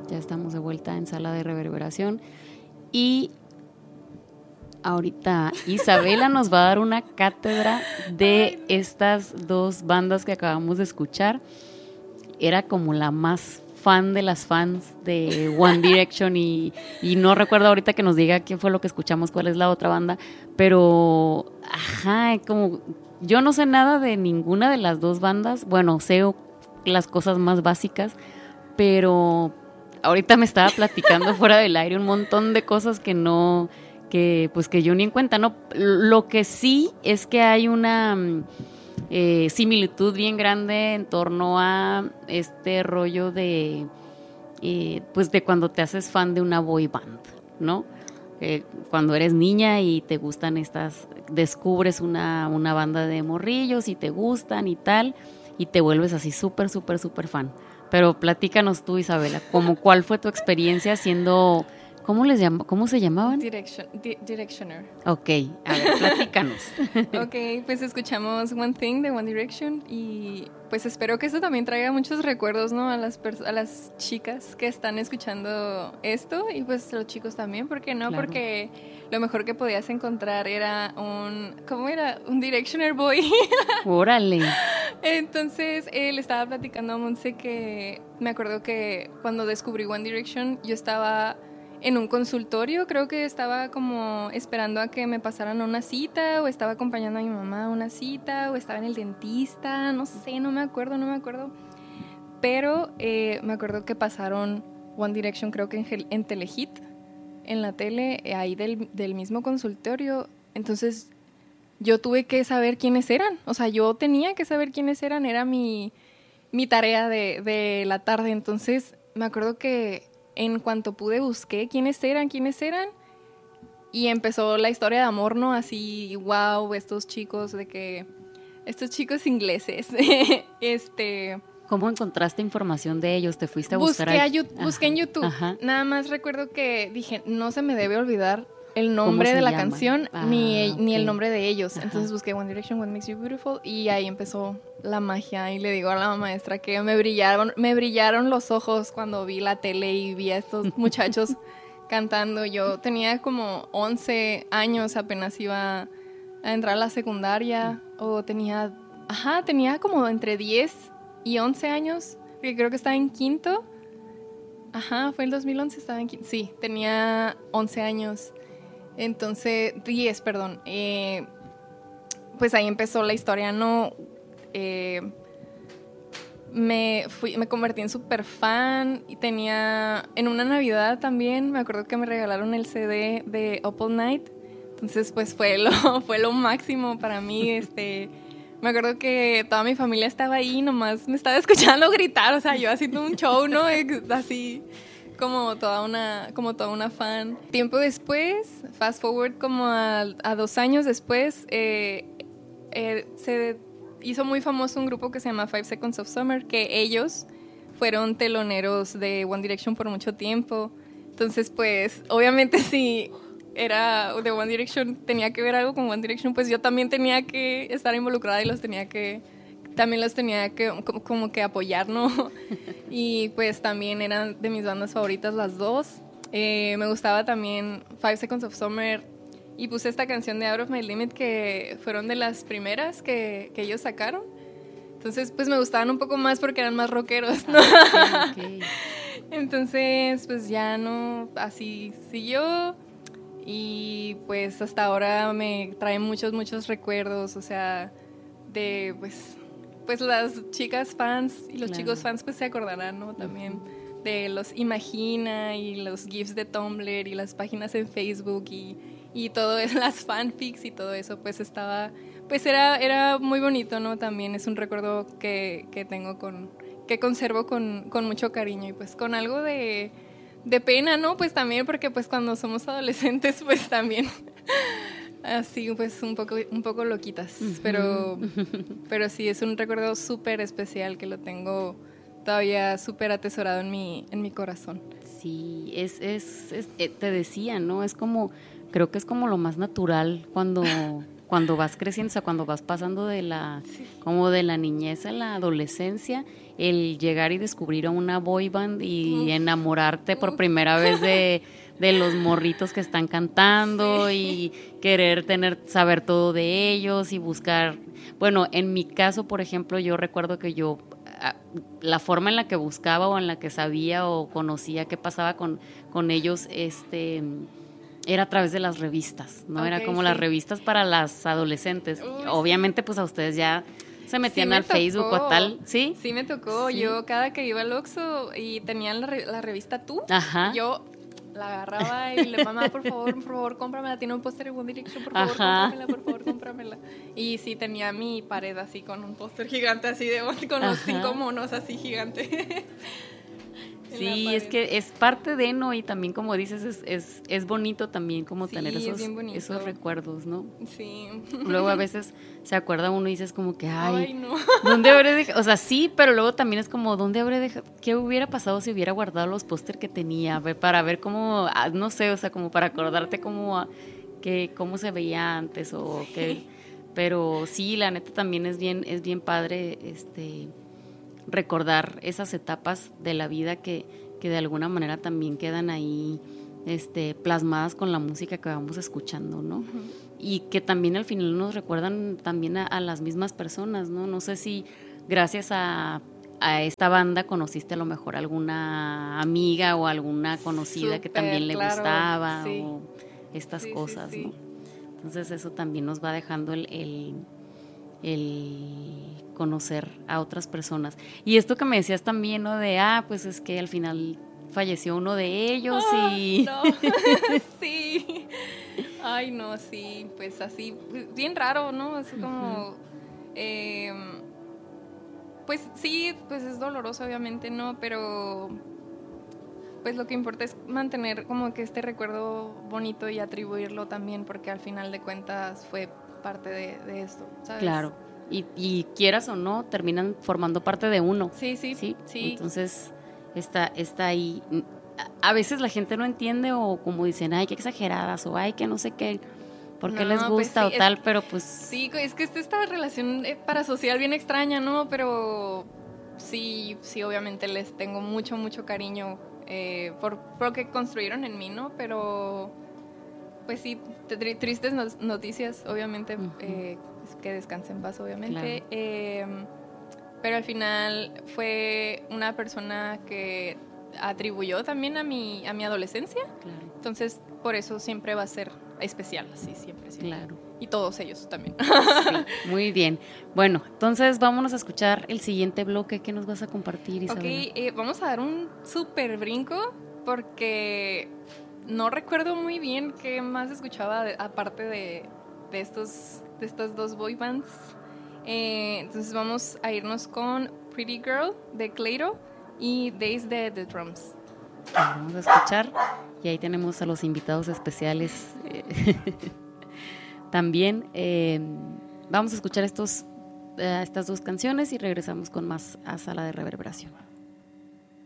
Ya estamos de vuelta en Sala de Reverberación y ahorita Isabela nos va a dar una cátedra de estas dos bandas que acabamos de escuchar. Era como la más fan de las fans de One Direction y no recuerdo ahorita que nos diga qué fue lo que escuchamos, cuál es la otra banda, pero como yo no sé nada de ninguna de las dos bandas. Bueno, sé las cosas más básicas, pero ahorita me estaba platicando fuera del aire un montón de cosas que yo ni en cuenta, ¿no? Lo que sí es que hay una similitud bien grande en torno a este rollo de de cuando te haces fan de una boy band, ¿no? Cuando eres niña y te gustan descubres una banda de morrillos y te gustan y tal, y te vuelves así súper, súper, súper fan. Pero platícanos tú, Isabela, ¿cuál fue tu experiencia siendo... ¿Cómo se llamaban? Directioner. Ok, a ver, platícanos. Ok, pues escuchamos One Thing de One Direction y pues espero que esto también traiga muchos recuerdos, ¿no? A las chicas que están escuchando esto y pues los chicos también, ¿por qué no? Claro. Porque lo mejor que podías encontrar era un Directioner Boy. ¡Órale! Entonces, le estaba platicando a Monse que me acuerdo que cuando descubrí One Direction yo estaba en un consultorio, creo que estaba como esperando a que me pasaran a una cita, o estaba acompañando a mi mamá a una cita, o estaba en el dentista, no sé, no me acuerdo, pero me acuerdo que pasaron One Direction, creo que en Telehit, en la tele, ahí del mismo consultorio. Entonces yo tuve que saber quiénes eran, o sea, yo tenía que saber quiénes eran, era mi tarea de la tarde. Entonces me acuerdo que en cuanto pude busqué quiénes eran, y empezó la historia de amor, ¿no? Así, wow, estos chicos ingleses. ¿Cómo encontraste información de ellos? ¿Te fuiste a buscar? Busqué en YouTube. Ajá. Nada más recuerdo que dije, no se me debe olvidar el nombre de la canción ni el nombre de ellos. Ajá. Entonces busqué One Direction, What Makes You Beautiful, y ahí empezó la magia. Y le digo a la maestra que me brillaron los ojos cuando vi la tele y vi a estos muchachos cantando. Yo tenía como 11 años, apenas iba a entrar a la secundaria, o tenía como entre 10 y 11 años, porque creo que estaba en quinto. Ajá, fue el 2011, estaba en quinto. Sí, tenía 11 años. Entonces, 10, perdón. Pues ahí empezó la historia, ¿no? Me convertí en súper fan y en una Navidad también, me acuerdo que me regalaron el CD de Up All Night. Entonces, pues fue lo máximo para mí. Me acuerdo que toda mi familia estaba ahí, nomás me estaba escuchando gritar, o sea, yo haciendo un show, ¿no? Así... como toda una fan. Tiempo después, fast forward como a 2 años después, se hizo muy famoso un grupo que se llama 5 Seconds of Summer, que ellos fueron teloneros de One Direction por mucho tiempo. Entonces, pues, obviamente si era de One Direction, tenía que ver algo con One Direction, pues yo también tenía que estar involucrada y también los tenía que como que apoyar, ¿no? Y pues también eran de mis bandas favoritas las dos. Me gustaba también 5 Seconds of Summer, y puse esta canción de Out of My Limit, que fueron de las primeras que ellos sacaron. Entonces pues me gustaban un poco más porque eran más rockeros, ¿no? Okay. Entonces pues ya no, así siguió, y pues hasta ahora me trae muchos, muchos recuerdos, o sea, de pues las chicas fans y los chicos fans pues se acordarán, ¿no? También de los Imagina y los GIFs de Tumblr y las páginas en Facebook y todo eso, las fanfics y todo eso, pues era muy bonito, ¿no? También es un recuerdo que tengo que conservo con mucho cariño, y pues con algo de pena, ¿no? Pues también porque pues cuando somos adolescentes pues también... así pues un poco loquitas, pero sí, es un recuerdo súper especial que lo tengo todavía súper atesorado en mi corazón. Sí, te decía, ¿no? Creo que es como lo más natural cuando cuando vas creciendo, o sea, cuando vas pasando como de la niñez a la adolescencia, el llegar y descubrir a una boy band y enamorarte por primera vez de los morritos que están cantando y querer saber todo de ellos y buscar. Bueno, en mi caso, por ejemplo, yo recuerdo que la forma en la que buscaba o en la que sabía o conocía qué pasaba con ellos, era a través de las revistas, ¿no? Era como las revistas para las adolescentes. Obviamente, pues a ustedes ya se metían al Facebook o a tal, ¿sí? Sí, me tocó. Sí. Yo cada que iba al Oxxo y tenían la revista Tú, yo la agarraba y le mamá, por favor, cómpramela. Tiene un póster de One Direction, por favor, cómpramela. Y sí, tenía mi pared así con un póster gigante así con los 5 monos así gigantes. Sí, es que es parte de, ¿no? Y también, como dices, es bonito también como tener esos recuerdos, ¿no? Sí. Luego a veces se acuerda uno y dices como que, ay no. ¿dónde habré dejado? O sea, sí, pero luego también es como, ¿dónde habré dejado? ¿Qué hubiera pasado si hubiera guardado los póster que tenía? Para ver cómo, no sé, o sea, como para acordarte cómo se veía antes o qué. Pero sí, la neta también es bien padre, recordar esas etapas de la vida que de alguna manera también quedan ahí plasmadas con la música que vamos escuchando, ¿no? Uh-huh. Y que también al final nos recuerdan también a las mismas personas, ¿no? No sé si gracias a esta banda conociste a lo mejor alguna amiga o alguna conocida que también le gustaba, sí, o estas cosas, sí. ¿no? Entonces eso también nos va dejando el conocer a otras personas. Y esto que me decías también, ¿no? De, pues es que al final falleció uno de ellos y... No. Sí. Ay, no, sí. Pues así, bien raro, ¿no? Así como... pues sí, pues es doloroso, obviamente, ¿no? Pero... pues lo que importa es mantener como que este recuerdo bonito y atribuirlo también, porque al final de cuentas fue parte de esto, ¿sabes? Claro. Y quieras o no, terminan formando parte de uno. Sí. Entonces, está ahí. A veces la gente no entiende o como dicen, ay, qué exageradas, o ay, que no sé qué, por qué les gusta pues sí, o tal, pero pues... Sí, es que esta relación parasocial bien extraña, ¿no? Pero sí, obviamente les tengo mucho cariño por lo que construyeron en mí, ¿no? Pero, pues sí, tristes noticias, obviamente, uh-huh. Que descanse en paz, obviamente. Claro. Pero al final fue una persona que atribuyó también a mi adolescencia. Claro. Entonces, por eso siempre va a ser especial, así siempre. Claro. Y todos ellos también. Sí, muy bien. Bueno, entonces vámonos a escuchar el siguiente bloque. ¿Qué nos vas a compartir, Isabela? Ok, vamos a dar un súper brinco porque no recuerdo muy bien qué más escuchaba aparte de estas dos boy bands. Entonces vamos a irnos con Pretty Girl de Cleiro y Days de The Drums. Vamos a escuchar y ahí tenemos a los invitados especiales también. Vamos a escuchar estas dos canciones y regresamos con más a Sala de Reverberación.